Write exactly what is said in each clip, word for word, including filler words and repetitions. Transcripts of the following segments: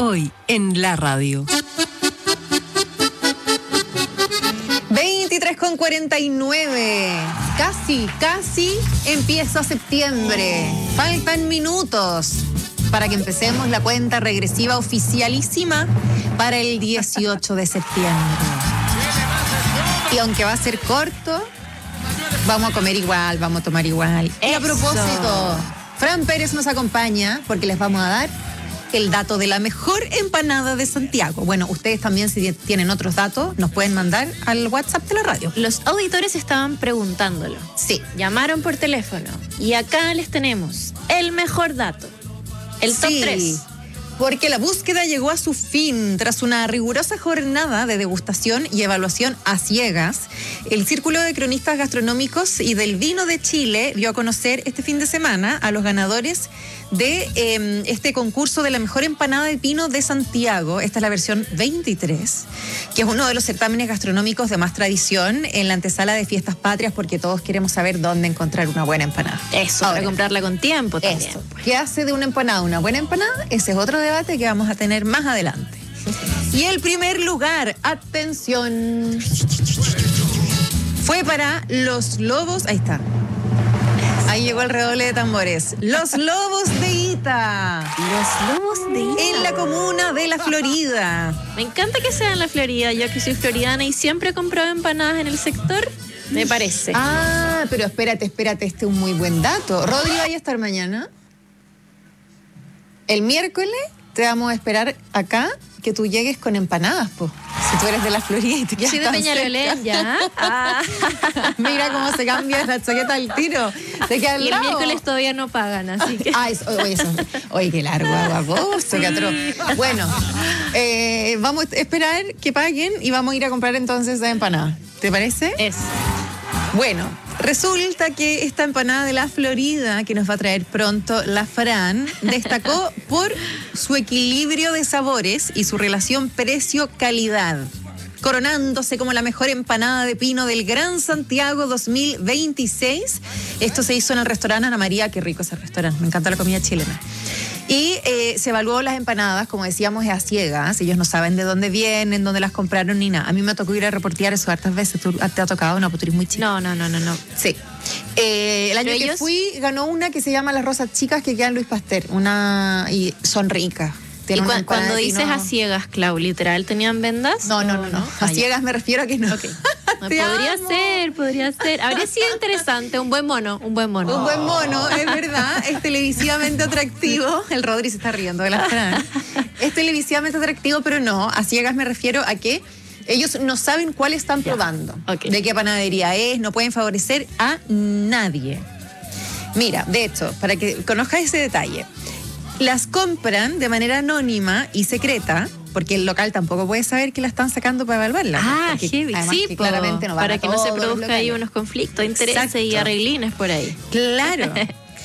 hoy en la radio. veintitrés con cuarenta y nueve. Casi, casi empieza septiembre. Faltan minutos para que empecemos la cuenta regresiva oficialísima para el dieciocho de septiembre. Y aunque va a ser corto, vamos a comer igual, vamos a tomar igual. Eso. Y a propósito, Fran Pérez nos acompaña porque les vamos a dar el dato de la mejor empanada de Santiago. Bueno, ustedes también, si tienen otros datos, nos pueden mandar al WhatsApp de la radio. Los auditores estaban preguntándolo. Sí. Llamaron por teléfono. Y acá les tenemos el mejor dato. El top sí, tres. Porque la búsqueda llegó a su fin tras una rigurosa jornada de degustación y evaluación a ciegas. El Círculo de Cronistas Gastronómicos y del Vino de Chile dio a conocer este fin de semana a los ganadores de eh, este concurso de la mejor empanada de pino de Santiago. Esta es la versión veintitrés, que es uno de los certámenes gastronómicos de más tradición en la antesala de Fiestas Patrias, porque todos queremos saber dónde encontrar una buena empanada. Eso, Ahora, para comprarla con tiempo también. Eso. ¿Qué hace de una empanada una buena empanada? Ese es otro debate que vamos a tener más adelante. Y el primer lugar, atención, fue para los Lobos. Ahí está. Ahí llegó el redoble de tambores. Los Lobos de Ita. Los Lobos de Ita. En la comuna de La Florida. Me encanta que sea en La Florida, yo que soy floridana y siempre he comprado empanadas en el sector, me parece. Ah, pero espérate, espérate, este es un muy buen dato. Rodri, ¿vaya a estar mañana? El miércoles te vamos a esperar acá que tú llegues con empanadas, po. Si tú eres de La Florida y te quedas Sí, de tan Peñalolén, ya. Ah. Mira cómo se cambia la chaqueta al tiro. Te queda al Y el lado. miércoles todavía no pagan, así que... Ah, eso, oye, eso. Oye, qué largo, aguaposo, qué atroz. Bueno, eh, vamos a esperar que paguen y vamos a ir a comprar entonces la empanada. ¿Te parece? Es. Bueno, resulta que esta empanada de La Florida que nos va a traer pronto la Fran destacó por su equilibrio de sabores y su relación precio-calidad, coronándose como la mejor empanada de pino del Gran Santiago dos mil veintiséis. Esto se hizo en el restaurante Ana María. Qué rico ese restaurante, me encanta la comida chilena. Y eh, se evaluó las empanadas, como decíamos, a ciegas. Ellos no saben de dónde vienen, dónde las compraron ni nada. A mí me tocó ir a reportear eso hartas veces. ¿Tú, te ha tocado? No, pues tú eres muy chica. No, no, no, no, no. Sí. Eh, el año Pero que ellos... fui ganó una que se llama Las Rosas Chicas, que queda en Luis Pasteur. Una, y son ricas. Y Una cu- cuando de dices pino... a ciegas, Clau, ¿literal tenían vendas? No, no, no, no. A ciegas me refiero a que no. Okay. No, Te podría amo. ser, podría ser. Habría sido interesante, un buen mono, un buen mono. Un buen mono, es verdad, es televisivamente atractivo. El Rodri se está riendo de la Fran. Es televisivamente atractivo, pero no, a ciegas me refiero a que ellos no saben cuál están probando, Okay. de qué panadería es, no pueden favorecer a nadie. Mira, de hecho, para que conozcas ese detalle, las compran de manera anónima y secreta, porque el local tampoco puede saber que la están sacando para evaluarla. Ah, porque heavy. además Sí, que po, claramente no van para a que no se todos los produzca ahí locales. unos conflictos, intereses Exacto. y arreglines por ahí. Claro.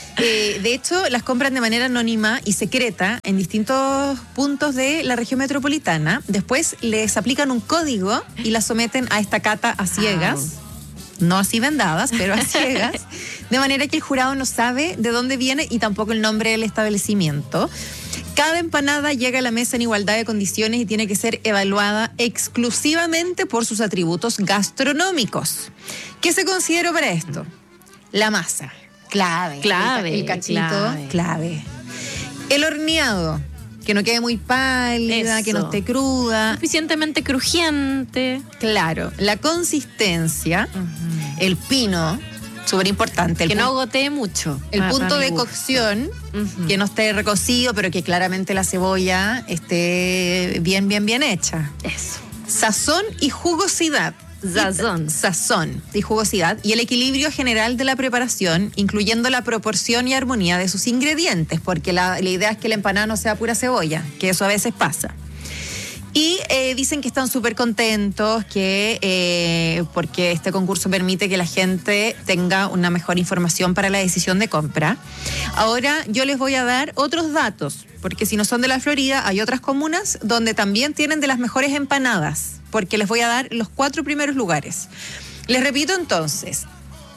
Eh, de hecho, las compran de manera anónima y secreta en distintos puntos de la región metropolitana. Después les aplican un código y las someten a esta cata a ciegas. Wow. No así vendadas, pero a ciegas. De manera que el jurado no sabe de dónde viene y tampoco el nombre del establecimiento. Cada empanada llega a la mesa en igualdad de condiciones y tiene que ser evaluada exclusivamente por sus atributos gastronómicos. ¿Qué se considera para esto? La masa. Clave. Clave, El, el cachito. clave. Clave. El horneado. Que no quede muy pálida, Eso. que no esté cruda. Suficientemente crujiente. Claro. La consistencia. El pino. Súper importante. El Que no punto- gotee mucho. El para- punto para de mi gusto. cocción, Ujú. que no esté recocido, pero que claramente la cebolla esté bien, bien, bien hecha. Eso. Sazón y jugosidad. Sazón. Sazón y jugosidad. Y el equilibrio general de la preparación, incluyendo la proporción y armonía de sus ingredientes, porque la, la idea es que la empanada no sea pura cebolla, que eso a veces pasa. Y eh, dicen que están súper contentos, que eh, porque este concurso permite que la gente tenga una mejor información para la decisión de compra. Ahora yo les voy a dar otros datos, porque si no son de la Florida, hay otras comunas donde también tienen de las mejores empanadas, porque les voy a dar los cuatro primeros lugares. Les repito entonces,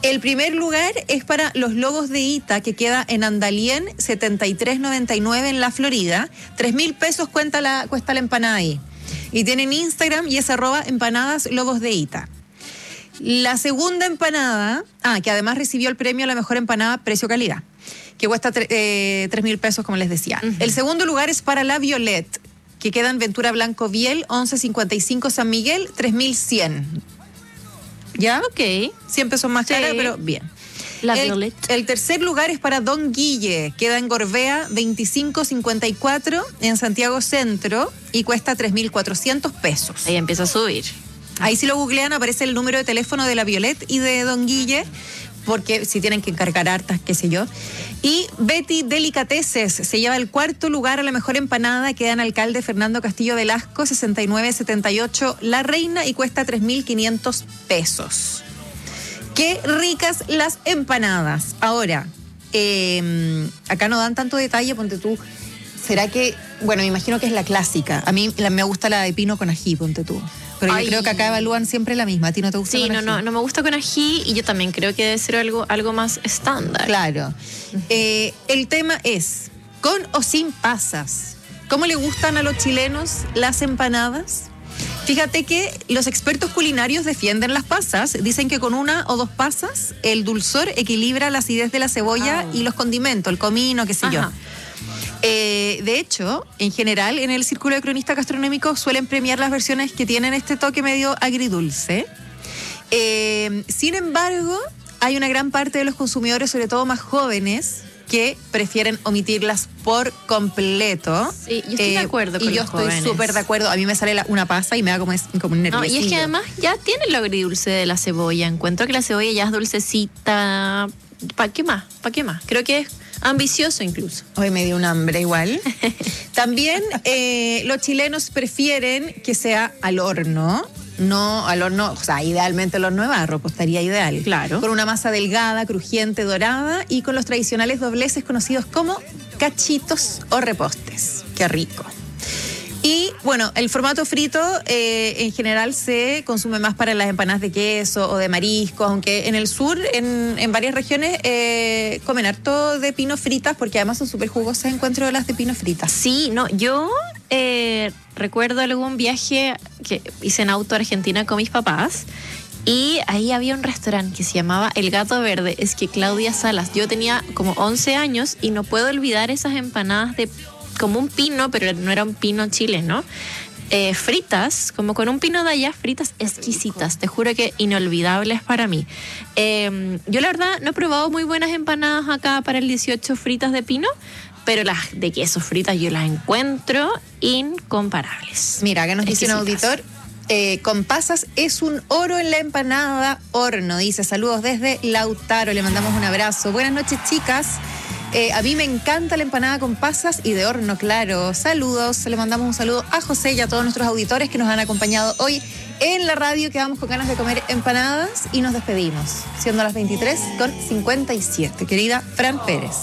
El primer lugar es para los Lobos de Ita, que queda en Andalien, setenta y tres noventa y nueve en la Florida. Tres mil pesos cuesta la, cuesta la empanada ahí. Y tienen Instagram y es arroba empanadas Lobos de Ita. La segunda empanada, ah, que además recibió el premio a la mejor empanada precio-calidad, que cuesta eh, tres mil pesos, como les decía. Uh-huh. El segundo lugar es para la Violet, que queda en Ventura Blanco Viel, once cincuenta y cinco San Miguel, tres mil cien. ¿Ya? Ok. cien pesos más Sí. cara, pero bien. La el, Violet. El tercer lugar es para Don Guille, queda en Gorbea, veinticinco cincuenta y cuatro en Santiago Centro y cuesta tres mil cuatrocientos pesos. Ahí empieza a subir. Ahí si lo googlean aparece el número de teléfono de la Violet y de Don Guille, porque si tienen que encargar hartas, qué sé yo. Y Betty Delicateces se lleva el cuarto lugar a la mejor empanada, queda en Alcalde Fernando Castillo Velasco, sesenta y nueve setenta y ocho La Reina y cuesta tres mil quinientos pesos. Qué ricas las empanadas. Ahora, eh, acá no dan tanto detalle, ponte tú. ¿Será que, bueno, me imagino que es la clásica? A mí la, me gusta la de pino con ají, ponte tú. Pero Ay. yo creo que acá evalúan siempre la misma. ¿A ti no te gusta Sí, con no, ají? no, no me gusta con ají y yo también creo que debe ser algo, algo más estándar. Claro. Eh, el tema es, ¿con o sin pasas? ¿Cómo le gustan a los chilenos las empanadas? Fíjate que los expertos culinarios defienden las pasas. Dicen que con una o dos pasas el dulzor equilibra la acidez de la cebolla Ah. y los condimentos, el comino, qué sé yo. Ajá. Eh, de hecho, en general, en el Círculo de Cronistas Gastronómicos suelen premiar las versiones que tienen este toque medio agridulce. Eh, sin embargo, hay una gran parte de los consumidores, sobre todo más jóvenes, que prefieren omitirlas por completo. Sí, yo estoy de acuerdo con Y yo los estoy jóvenes. súper de acuerdo. A mí me sale la- una pasa y me da como, es- como un No, nerviosillo. y es que además ya tiene lo agridulce de la cebolla. Encuentro que la cebolla ya es dulcecita. ¿Para qué más? ¿Para qué más? Creo que es ambicioso incluso. Hoy me dio un hambre igual. También eh, los chilenos prefieren que sea al horno, no al horno, o sea, idealmente el horno de barro, pues estaría ideal. Claro. Con una masa delgada, crujiente, dorada y con los tradicionales dobleces conocidos como cachitos o repostes. Qué rico. Y bueno, el formato frito eh, en general se consume más para las empanadas de queso o de mariscos, aunque en el sur, en, en varias regiones, eh, comen harto de pino fritas porque además son súper jugosas, encuentro de las de pino fritas. Sí, no, yo eh, recuerdo algún viaje que hice en auto a Argentina con mis papás y ahí había un restaurante que se llamaba El Gato Verde. Es que Claudia Salas, yo tenía como once años y no puedo olvidar esas empanadas de como un pino, pero no era un pino chileno, eh, fritas, como con un pino de allá, fritas exquisitas, te juro que inolvidables para mí. Eh, yo la verdad no he probado muy buenas empanadas acá para el dieciocho fritas de pino, pero las de queso fritas yo las encuentro incomparables. Mira, acá nos dice un Exquisitas. auditor, eh, con pasas es un oro en la empanada horno, dice, saludos desde Lautaro, le mandamos un abrazo. Buenas noches, chicas. Eh, a mí me encanta la empanada con pasas y de horno, claro. Saludos, le mandamos un saludo a José y a todos nuestros auditores que nos han acompañado hoy en la radio. Quedamos con ganas de comer empanadas y nos despedimos, siendo las veintitrés con cincuenta y siete. Querida Fran Pérez.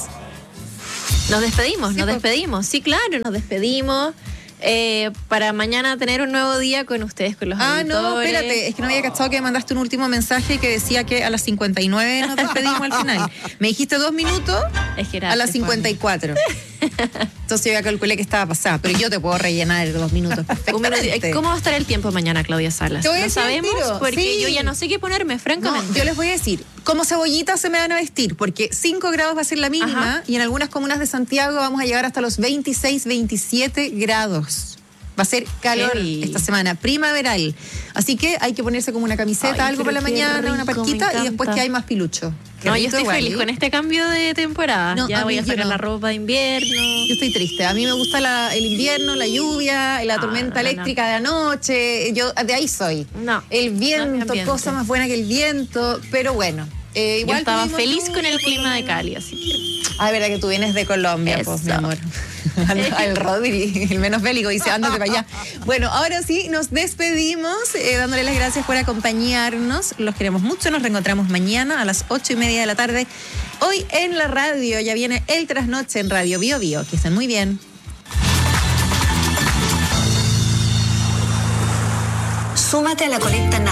Nos despedimos, Sí, nos pues. despedimos. Sí, claro, nos despedimos. Eh, para mañana tener un nuevo día con ustedes, con los Ah, auditores. no, espérate, es que no había cachado que me mandaste un último mensaje que decía que a las cincuenta y nueve nos despedimos al final. Me dijiste dos minutos Es que era a las antes, cincuenta y cuatro. Entonces yo ya calculé que estaba pasada, pero yo te puedo rellenar dos minutos Un minuto. perfectamente. ¿Cómo va a estar el tiempo mañana, Claudia Salas? Te voy a ¿Lo decir al sabemos? tiro, Porque sí. yo ya no sé qué ponerme, No, francamente. yo les voy a decir, como cebollitas se me van a vestir, porque cinco grados va a ser la mínima Ajá. y en algunas comunas de Santiago vamos a llegar hasta los veintiséis, veintisiete grados. Va a ser calor Heavy. esta semana, primaveral. Así que hay que ponerse como una camiseta, Ay, algo por pero la qué mañana, una rico, parquita me y después encanta. que hay más pilucho. Qué No, yo rico estoy igual, feliz ¿eh? con este cambio de temporada. No, a ya voy mí a yo sacar no. la ropa de invierno. Yo estoy triste. A mí me gusta la- el invierno, la lluvia, la No, tormenta no, no, eléctrica de anoche. Yo de ahí soy. No, El no es mi viento, ambiente. cosa más buena que el viento. Pero bueno. eh, Yo igual estaba tuvimos feliz lluvia, con el por lo clima de menos. Cali, así que... Ah, verdad que tú vienes de Colombia, pues, mi Eso. amor. El Rodri, el menos bélico, dice, ándate para allá. Bueno, ahora sí, nos despedimos, eh, dándole las gracias por acompañarnos. Los queremos mucho, nos reencontramos mañana a las ocho y media de la tarde. Hoy en la radio, ya viene el trasnoche en Radio Bio Bio. Que estén muy bien. Súmate a la colecta